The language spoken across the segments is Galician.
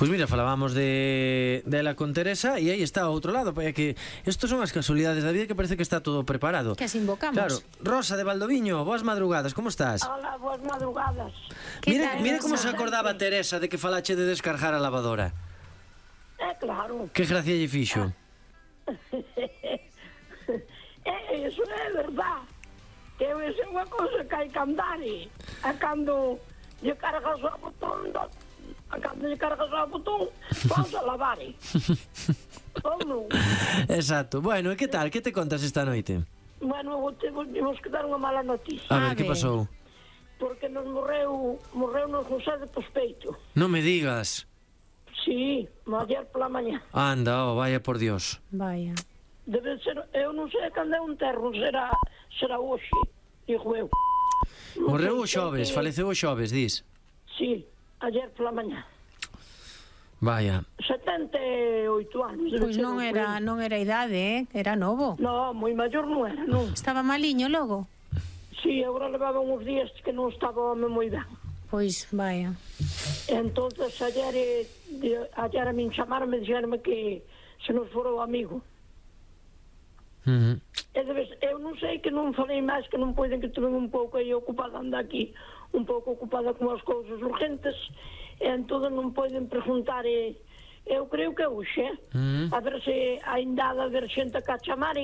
Pois mira, falábamos dela con Teresa e aí está ao outro lado, é que estos son as casualidades da vida que parece que está todo preparado. Que as invocamos. Claro, Rosa de Valdoviño, boas madrugadas, como estás? Hola, boas madrugadas. Mira como se acordaba Teresa de que falache de descargar a lavadora. Claro. Que gracia lle fixo. Eso é verdad. Que é unha cousa que hai que andar e cando lle cargas o botón vamos a lavar Exacto. Bueno, e que tal? Que te contas esta noite? Bueno, temos que dar unha mala noticia. A ver, que pasou? Porque nos morreu nos José de Pospeito. Non me digas. Sí, ayer pola mañá. Anda, vaya por Dios. Vaya. Debe ser, eu non sei cando é un terro, será hoxe, digo eu. Morreu o xoves, faleceu o xoves, dis? Sí, ayer pola mañá. Vaya. 78 anos. Pois non era idade, era novo. No, moi maior non era, non. Estaba maliño logo? Sí, agora levaba uns días que non estaba home moi ben. Pois, vaya. Entonces, ayer a min chamaronme e dixeronme que se nos fora o amigo. Eu non sei que non falei máis, que non poden, que tuve un pouco aí ocupada, anda aquí un pouco ocupada con as cousas urgentes, e entón non poden preguntar, eu creo que hoxe, a ver se ainda a ver xente que a chamare,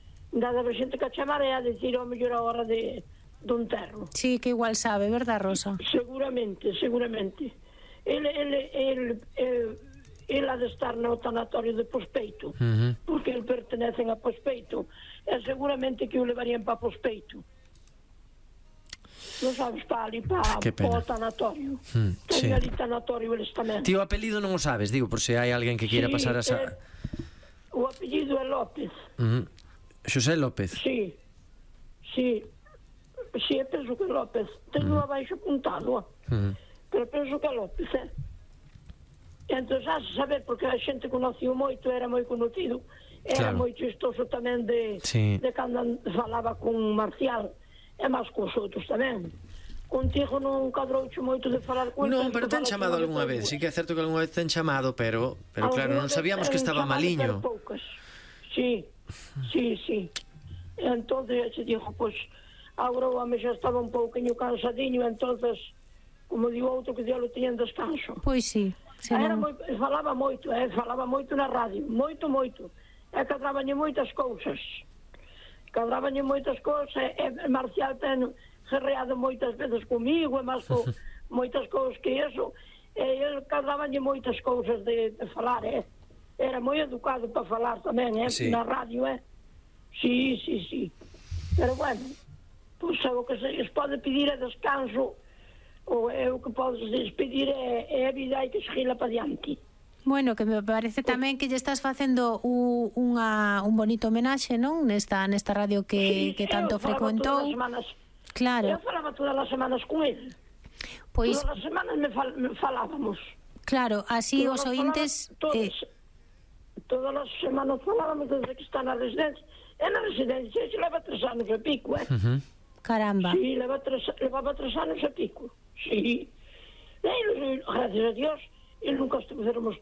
e a decir ao mellor a hora dun terro. Sí, que igual sabe, verdad, Rosa? Seguramente. Ele ha de estar no tanatorio de Pospeito, porque ele pertenecen a Pospeito, e seguramente que o levarían para Pospeito. Non sabes, para ali, para o tanatorio. Ten ali tanatorio eles tamén. Ti o apelido non o sabes, digo, por se hai alguén que queira pasar a... O apellido é López. Xosé López. Sí, penso que é López. Tenho abaixo apuntado, pero penso que é López, Entón, xa se saber, porque a xente conociu moito, era moi conocido, era moi chistoso tamén de cando falaba con Marcial, e máis cos outros tamén. Contigo non cadrouche moito de falar con Non, pero ten chamado algunha vez, sí que é certo que algunha vez ten chamado, pero claro, non sabíamos que estaba maliño. Sí. Entón, se dixo, pois, agora o home xa estaba un pouquinho cansadiño, entonces, como digo outro, que dialo tiñan descanso. Pois sí. Falaba moito na radio, moito, e cadrabañe moitas cousas, e Marcial ten gerreado moitas veces comigo, e máis moitas cousas que eso, e ele cadrabañe moitas cousas de falar, era moi educado para falar tamén, na radio, sí, pero bueno, pois o que se les pode pedir é descanso, ou o que podes despedir é a vida, hai que seguila para diante. Bueno, que me parece tamén que lle estás facendo un bonito homenaxe, non? Nesta radio que tanto frecuentou. Claro. Eu falaba todas as semanas con ele. Pois todas as semanas me falábamos. Claro, así os ointes todas as semanas falábamos desde que está na residencia. E na residencia se leva 3 anos e pico, Caramba. Sí, levaba 3 anos e pico. Sí. E, gracias a Dios, e nunca estuvéramos